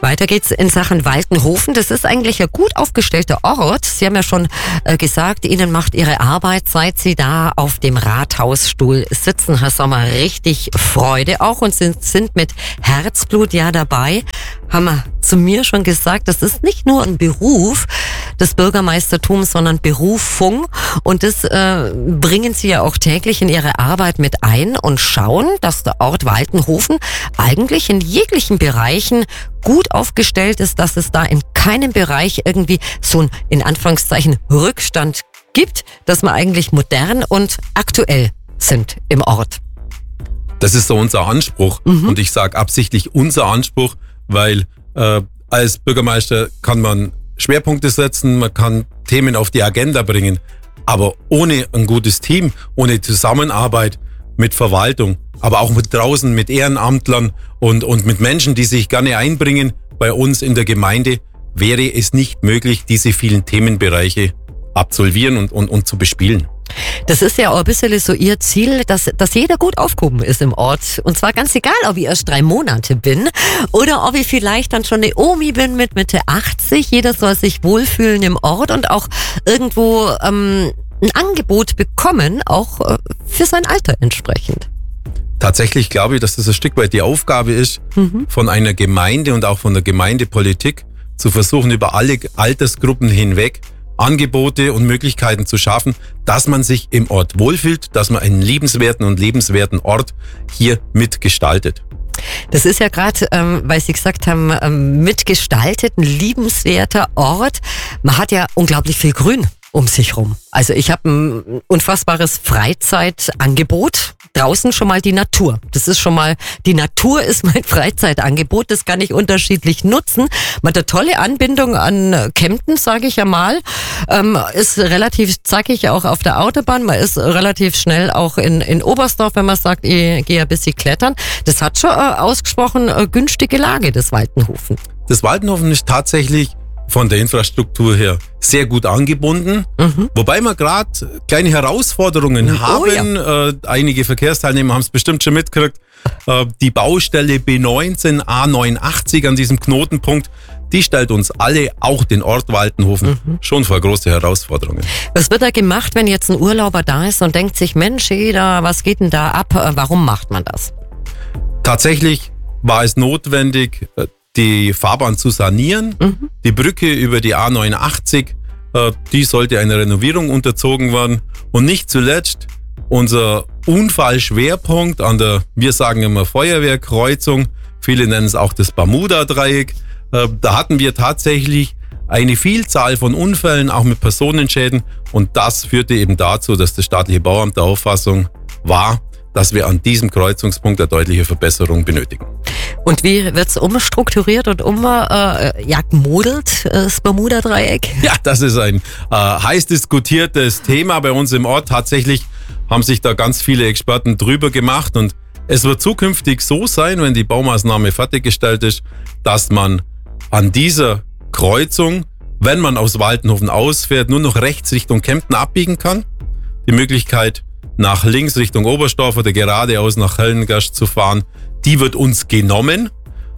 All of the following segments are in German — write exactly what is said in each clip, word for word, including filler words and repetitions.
Weiter geht's in Sachen Waltenhofen. Das ist eigentlich ein gut aufgestellter Ort. Sie haben ja schon äh, gesagt, Ihnen macht Ihre Arbeit, seit Sie da auf dem Rathausstuhl sitzen, Herr Sommer, richtig Freude auch und sind, sind mit Herzblut ja dabei. Haben wir zu mir schon gesagt, das ist nicht nur ein Beruf des Bürgermeistertums, sondern Berufung. Und das äh, bringen Sie ja auch täglich in Ihre Arbeit mit ein und schauen, dass der Ort Waltenhofen eigentlich in jeglichen Bereichen gut aufgestellt ist, dass es da in keinem Bereich irgendwie so ein, in Anführungszeichen, Rückstand gibt, dass wir eigentlich modern und aktuell sind im Ort. Das ist so unser Anspruch. Mhm. Und ich sage absichtlich unser Anspruch, weil äh, als Bürgermeister kann man Schwerpunkte setzen, man kann Themen auf die Agenda bringen, aber ohne ein gutes Team, ohne Zusammenarbeit mit Verwaltung, aber auch mit draußen, mit Ehrenamtlern und, und mit Menschen, die sich gerne einbringen bei uns in der Gemeinde, wäre es nicht möglich, diese vielen Themenbereiche absolvieren und, und, und zu bespielen. Das ist ja auch ein bisschen so Ihr Ziel, dass, dass jeder gut aufgehoben ist im Ort. Und zwar ganz egal, ob ich erst drei Monate bin oder ob ich vielleicht dann schon eine Omi bin mit Mitte achtzig. Jeder soll sich wohlfühlen im Ort und auch irgendwo ähm, ein Angebot bekommen, auch äh, für sein Alter entsprechend. Tatsächlich glaube ich, dass das ein Stück weit die Aufgabe ist, mhm. von einer Gemeinde und auch von der Gemeindepolitik zu versuchen, über alle Altersgruppen hinweg Angebote und Möglichkeiten zu schaffen, dass man sich im Ort wohlfühlt, dass man einen liebenswerten und lebenswerten Ort hier mitgestaltet. Das ist ja gerade, ähm, weil Sie gesagt haben, ähm, mitgestaltet, ein liebenswerter Ort. Man hat ja unglaublich viel Grün um sich rum. Also ich habe ein unfassbares Freizeitangebot. Draußen schon mal die Natur. Das ist schon mal, die Natur ist mein Freizeitangebot. Das kann ich unterschiedlich nutzen. Man hat eine tolle Anbindung an Kempten, sage ich ja mal. Ähm, ist relativ zackig auch auf der Autobahn. Man ist relativ schnell auch in, in Oberstdorf, wenn man sagt, ich gehe ein bisschen klettern. Das hat schon äh, ausgesprochen äh, günstige Lage, das Waltenhofen. Das Waltenhofen ist tatsächlich von der Infrastruktur her sehr gut angebunden, mhm. wobei wir gerade kleine Herausforderungen oh, haben. Ja. Äh, einige Verkehrsteilnehmer haben es bestimmt schon mitgekriegt. Äh, die Baustelle B neunzehn A neunundachtzig an diesem Knotenpunkt, die stellt uns alle, auch den Ort Waltenhofen, mhm. schon vor große Herausforderungen. Was wird da gemacht, wenn jetzt ein Urlauber da ist und denkt sich, Mensch, jeder, was geht denn da ab? Warum macht man das? Tatsächlich war es notwendig, die Fahrbahn zu sanieren. Mhm. Die Brücke über die A neunundachtzig, äh, die sollte einer Renovierung unterzogen werden. Und nicht zuletzt unser Unfallschwerpunkt an der, wir sagen immer Feuerwehrkreuzung, viele nennen es auch das Bermuda-Dreieck. Äh, da hatten wir tatsächlich eine Vielzahl von Unfällen, auch mit Personenschäden. Und das führte eben dazu, dass das staatliche Bauamt der Auffassung war, dass wir an diesem Kreuzungspunkt eine deutliche Verbesserung benötigen. Und wie wird's umstrukturiert und um äh, ja, gemodelt, das Bermuda-Dreieck? Ja, das ist ein äh, heiß diskutiertes Thema bei uns im Ort. Tatsächlich haben sich da ganz viele Experten drüber gemacht und es wird zukünftig so sein, wenn die Baumaßnahme fertiggestellt ist, dass man an dieser Kreuzung, wenn man aus Waltenhofen ausfährt, nur noch rechts Richtung Kempten abbiegen kann. Die Möglichkeit, nach links Richtung Oberstdorf oder geradeaus nach Höllengast zu fahren, die wird uns genommen.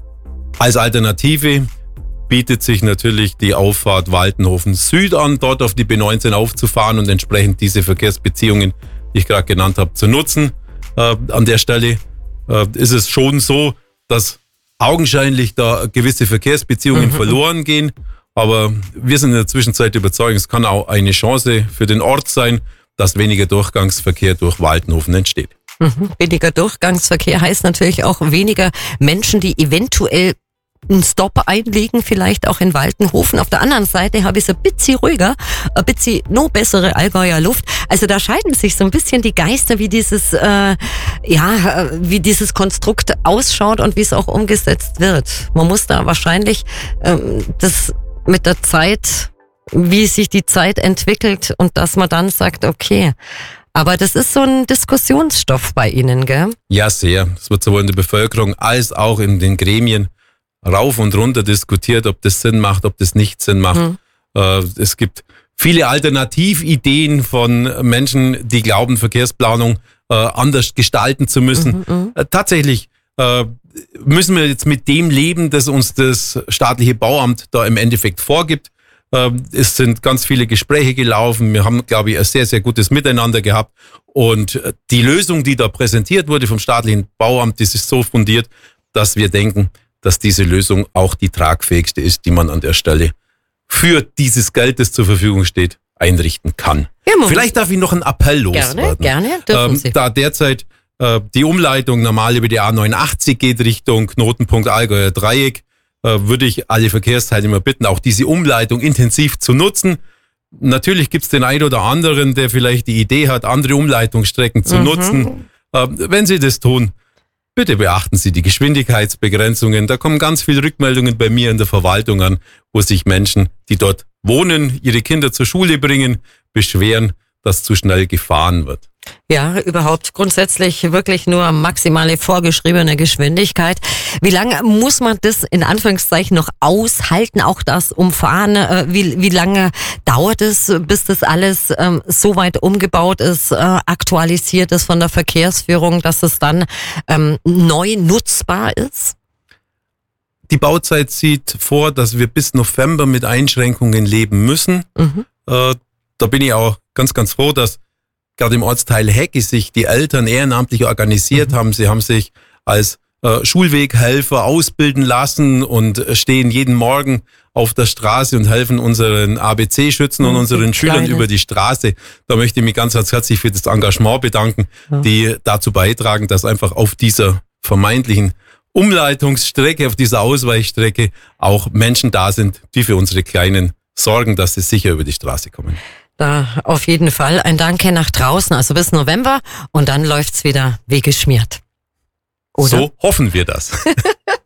Als Alternative bietet sich natürlich die Auffahrt Waltenhofen Süd an, dort auf die B neunzehn aufzufahren und entsprechend diese Verkehrsbeziehungen, die ich gerade genannt habe, zu nutzen. Äh, an der Stelle äh, ist es schon so, dass augenscheinlich da gewisse Verkehrsbeziehungen mhm. verloren gehen, aber wir sind in der Zwischenzeit überzeugt, es kann auch eine Chance für den Ort sein, dass weniger Durchgangsverkehr durch Waltenhofen entsteht. Mhm. Weniger Durchgangsverkehr heißt natürlich auch weniger Menschen, die eventuell einen Stop einlegen, vielleicht auch in Waltenhofen. Auf der anderen Seite habe ich es ein bisschen ruhiger, ein bisschen noch bessere Allgäuer Luft. Also da scheiden sich so ein bisschen die Geister, wie dieses, äh, ja, wie dieses Konstrukt ausschaut und wie es auch umgesetzt wird. Man muss da wahrscheinlich ähm, das mit der Zeit, wie sich die Zeit entwickelt und dass man dann sagt, okay, aber das ist so ein Diskussionsstoff bei Ihnen, gell? Ja, sehr. Es wird sowohl in der Bevölkerung als auch in den Gremien rauf und runter diskutiert, ob das Sinn macht, ob das nicht Sinn macht. Mhm. Äh, es gibt viele Alternativideen von Menschen, die glauben, Verkehrsplanung äh, anders gestalten zu müssen. Mhm, äh, tatsächlich äh, müssen wir jetzt mit dem leben, das uns das staatliche Bauamt da im Endeffekt vorgibt. Äh, es sind ganz viele Gespräche gelaufen. Wir haben, glaube ich, ein sehr, sehr gutes Miteinander gehabt. Und die Lösung, die da präsentiert wurde vom staatlichen Bauamt, das ist so fundiert, dass wir denken, dass diese Lösung auch die tragfähigste ist, die man an der Stelle für dieses Geld, das zur Verfügung steht, einrichten kann. Ja, vielleicht darf ich noch einen Appell loswerden. Gerne, gerne, dürfen Sie. Ähm, da derzeit äh, die Umleitung normal über die A neunundachtzig geht Richtung Knotenpunkt Allgäuer Dreieck, äh, würde ich alle Verkehrsteilnehmer bitten, auch diese Umleitung intensiv zu nutzen. Natürlich gibt es den einen oder anderen, der vielleicht die Idee hat, andere Umleitungsstrecken zu mhm. nutzen. Äh, wenn Sie das tun, bitte beachten Sie die Geschwindigkeitsbegrenzungen. Da kommen ganz viele Rückmeldungen bei mir in der Verwaltung an, wo sich Menschen, die dort wohnen, ihre Kinder zur Schule bringen, beschweren, dass zu schnell gefahren wird. Ja, überhaupt grundsätzlich wirklich nur maximale vorgeschriebene Geschwindigkeit. Wie lange muss man das in Anführungszeichen noch aushalten, auch das Umfahren? Wie, wie lange dauert es, bis das alles ähm, so weit umgebaut ist, äh, aktualisiert ist von der Verkehrsführung, dass es dann ähm, neu nutzbar ist? Die Bauzeit sieht vor, dass wir bis November mit Einschränkungen leben müssen. Mhm. Äh, da bin ich auch ganz, ganz froh, dass gerade im Ortsteil Hecki sich die Eltern ehrenamtlich organisiert mhm. haben. Sie haben sich als äh, Schulweghelfer ausbilden lassen und stehen jeden Morgen auf der Straße und helfen unseren A B C-Schützen mhm, und unseren Schülern über die Straße. Da möchte ich mich ganz, ganz herzlich für das Engagement bedanken, ja. die dazu beitragen, dass einfach auf dieser vermeintlichen Umleitungsstrecke, auf dieser Ausweichstrecke auch Menschen da sind, die für unsere Kleinen sorgen, dass sie sicher über die Straße kommen. Da auf jeden Fall ein Danke nach draußen, also bis November und dann läuft's wieder wie geschmiert. Oder? So hoffen wir das.